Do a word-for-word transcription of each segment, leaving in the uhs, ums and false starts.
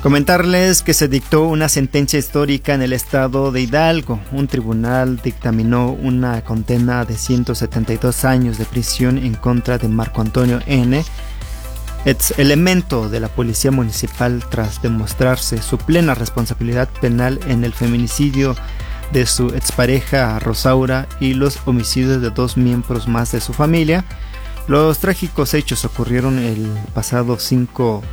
Comentarles que se dictó una sentencia histórica en el estado de Hidalgo. Un tribunal dictaminó una condena de ciento setenta y dos años de prisión en contra de Marco Antonio N., ex elemento de la policía municipal, tras demostrarse su plena responsabilidad penal en el feminicidio de su expareja Rosaura y los homicidios de dos miembros más de su familia. Los trágicos hechos ocurrieron el pasado cinco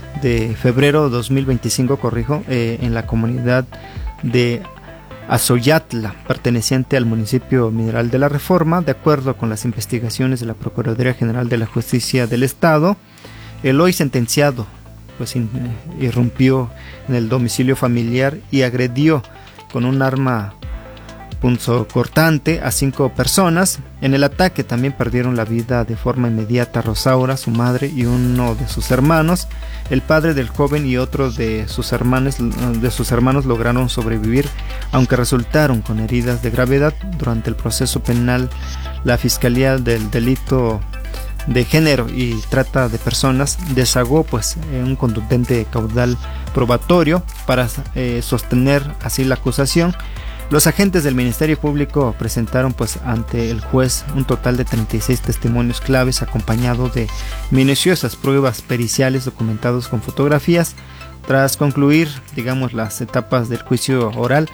de febrero de dos mil veinticinco, corrijo, eh, en la comunidad de Azoyatla, perteneciente al municipio Mineral de la Reforma. De acuerdo con las investigaciones de la Procuraduría General de la Justicia del Estado, el hoy sentenciado pues in, eh, irrumpió en el domicilio familiar y agredió con un arma punzocortante a cinco personas. En el ataque también perdieron la vida de forma inmediata Rosaura, su madre y uno de sus hermanos. El padre del joven y otros de sus hermanos, de sus hermanos lograron sobrevivir, aunque resultaron con heridas de gravedad. Durante el proceso penal, la Fiscalía del Delito de Género y Trata de Personas desagó pues un contundente caudal probatorio para eh, sostener así la acusación. Los agentes del Ministerio Público presentaron pues ante el juez un total de treinta y seis testimonios claves, acompañado de minuciosas pruebas periciales documentados con fotografías. Tras concluir, digamos, las etapas del juicio oral,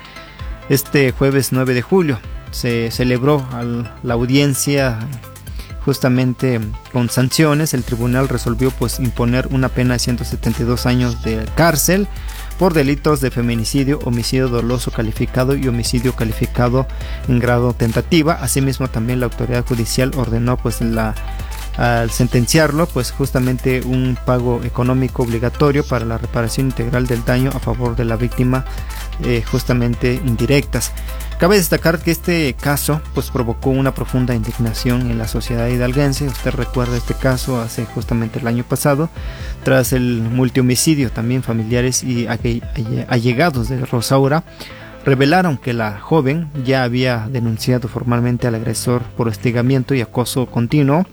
este jueves nueve de julio se celebró la audiencia justamente con sanciones. El tribunal resolvió pues imponer una pena de ciento setenta y dos años de cárcel por delitos de feminicidio, homicidio doloso calificado y homicidio calificado en grado tentativa. Asimismo, también la autoridad judicial ordenó pues la al sentenciarlo pues justamente un pago económico obligatorio para la reparación integral del daño a favor de la víctima, eh, justamente indirectas. Cabe destacar que este caso pues provocó una profunda indignación en la sociedad hidalguense. Usted recuerda este caso hace justamente el año pasado, tras el multihomicidio. También familiares y allegados de Rosaura revelaron que la joven ya había denunciado formalmente al agresor por hostigamiento y acoso continuo.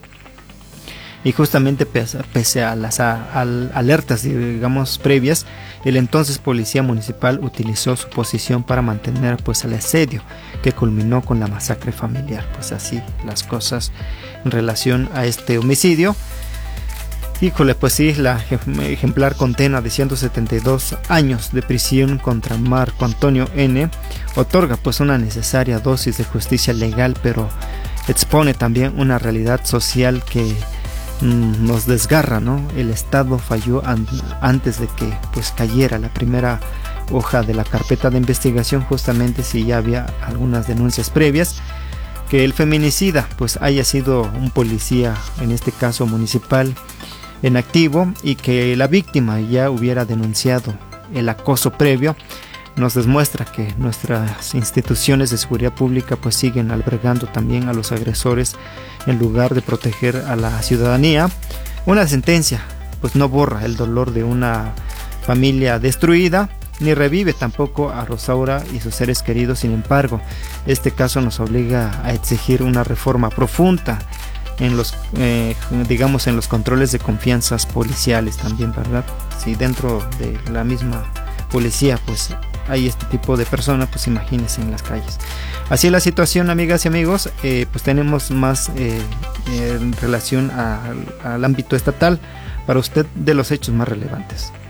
Y justamente pese, pese a las a, a, alertas, digamos, previas, el entonces policía municipal utilizó su posición para mantener pues el asedio que culminó con la masacre familiar. Pues así las cosas en relación a este homicidio. Híjole, pues sí, la ejemplar condena de ciento setenta y dos años de prisión contra Marco Antonio N. otorga pues una necesaria dosis de justicia legal, pero expone también una realidad social que nos desgarra, ¿no? El Estado falló an- antes de que pues cayera la primera hoja de la carpeta de investigación, justamente si ya había algunas denuncias previas. Que el feminicida pues haya sido un policía, en este caso municipal, en activo, y que la víctima ya hubiera denunciado el acoso previo, nos demuestra que nuestras instituciones de seguridad pública pues siguen albergando también a los agresores en lugar de proteger a la ciudadanía. Una sentencia pues no borra el dolor de una familia destruida, ni revive tampoco a Rosaura y sus seres queridos. Sin embargo, este caso nos obliga a exigir una reforma profunda en los eh, digamos en los controles de confianzas policiales también, ¿verdad? Si dentro de la misma policía pues hay este tipo de personas, pues imagínense en las calles. Así es la situación, amigas y amigos. Eh, pues tenemos más eh, en relación a, al ámbito estatal para usted de los hechos más relevantes.